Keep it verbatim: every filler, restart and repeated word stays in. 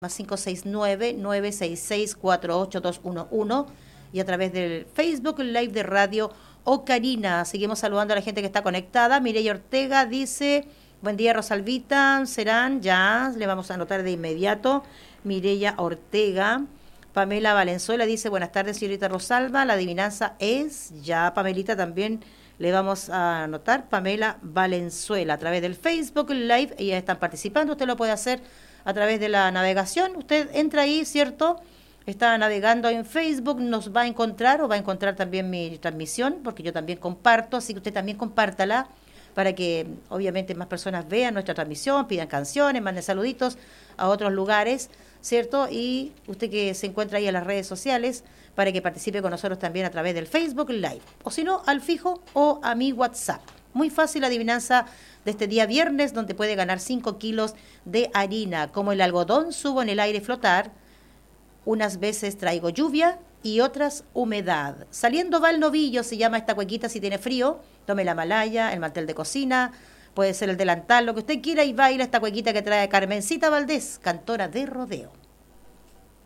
más cinco seis nueve, nueve seis seis, cuatro ocho dos uno uno y a través del Facebook Live de Radio Ocarina. Seguimos saludando a la gente que está conectada. Mireya Ortega dice, buen día Rosalvita, serán, ya, le vamos a anotar de inmediato. Mireya Ortega. Pamela Valenzuela dice, buenas tardes señorita Rosalba, la adivinanza es, ya Pamelita también le vamos a anotar, Pamela Valenzuela, a través del Facebook Live, ellas están participando, usted lo puede hacer a través de la navegación, usted entra ahí, ¿cierto? Está navegando en Facebook, nos va a encontrar o va a encontrar también mi transmisión, porque yo también comparto, así que usted también compártala para que obviamente más personas vean nuestra transmisión, pidan canciones, manden saluditos a otros lugares, ¿cierto? Y usted que se encuentra ahí en las redes sociales para que participe con nosotros también a través del Facebook Live, o si no, al fijo o a mi WhatsApp. Muy fácil la adivinanza de este día viernes, donde puede ganar cinco kilos de harina. Como el algodón subo en el aire flotar, unas veces traigo lluvia y otras humedad. Saliendo va el novillo, se llama esta cuequita si tiene frío. Tome la malaya, el mantel de cocina, puede ser el delantal, lo que usted quiera, y baila esta cuequita que trae Carmencita Valdés, cantora de rodeo.